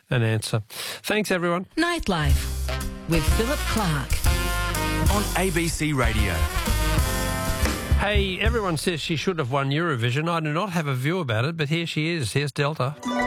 an answer. Thanks, everyone. Nightlife with Philip Clark on ABC Radio. Hey, everyone says she should have won Eurovision. I do not have a view about it, but here she is. Here's Delta.